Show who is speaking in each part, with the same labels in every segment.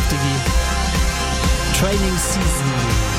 Speaker 1: Digi. Training Season.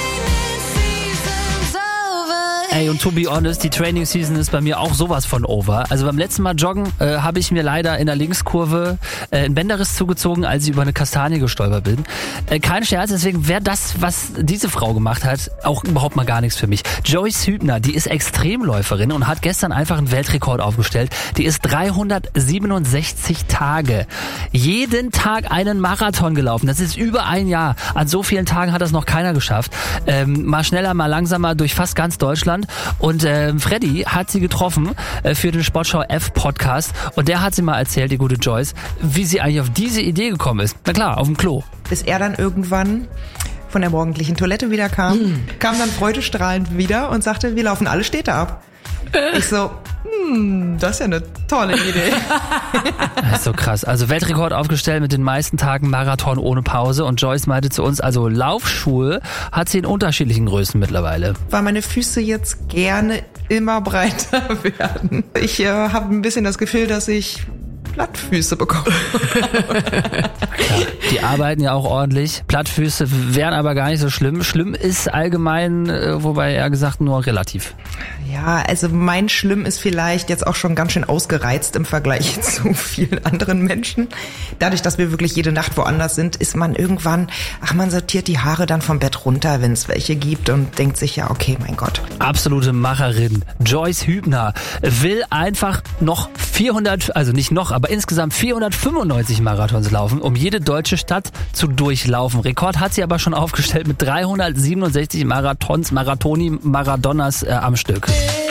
Speaker 1: Ey, und to be honest, die Training Season ist bei mir auch sowas von over. Also beim letzten Mal joggen habe ich mir leider in der Linkskurve einen Bänderriss zugezogen, als ich über eine Kastanie gestolpert bin. Kein Scherz, deswegen wäre das, was diese Frau gemacht hat, auch überhaupt mal gar nichts für mich. Joyce Hübner, die ist Extremläuferin und hat gestern einfach einen Weltrekord aufgestellt. Die ist 367 Tage. Jeden Tag einen Marathon gelaufen. Das ist über ein Jahr. An so vielen Tagen hat das noch keiner geschafft. Mal schneller, mal langsamer durch fast ganz Deutschland. Und Freddy hat sie getroffen für den Sportschau F Podcast und der hat sie mal erzählt, die gute Joyce, wie sie eigentlich auf diese Idee gekommen ist. Na klar, auf dem Klo.
Speaker 2: Bis er dann irgendwann von der morgendlichen Toilette wieder kam dann freudestrahlend wieder und sagte, wir laufen alle Städte ab. Ich so, das ist ja eine tolle Idee.
Speaker 1: Das ist so krass. Also Weltrekord aufgestellt mit den meisten Tagen Marathon ohne Pause und Joyce meinte zu uns, also Laufschuhe hat sie in unterschiedlichen Größen mittlerweile.
Speaker 2: Weil meine Füße jetzt gerne immer breiter werden. Ich habe ein bisschen das Gefühl, dass ich Plattfüße bekommen.
Speaker 1: Klar, die arbeiten ja auch ordentlich. Plattfüße wären aber gar nicht so schlimm. Schlimm ist allgemein, wobei er gesagt, nur relativ.
Speaker 2: Ja, also mein Schlimm ist vielleicht jetzt auch schon ganz schön ausgereizt im Vergleich zu vielen anderen Menschen. Dadurch, dass wir wirklich jede Nacht woanders sind, ist man irgendwann, man sortiert die Haare dann vom Bett runter, wenn es welche gibt und denkt sich ja, okay, mein Gott.
Speaker 1: Absolute Macherin. Joyce Hübner will einfach noch 400, also nicht noch, aber insgesamt 495 Marathons laufen, um jede deutsche Stadt zu durchlaufen. Rekord hat sie aber schon aufgestellt mit 367 Marathons, Maradonnas am Stück.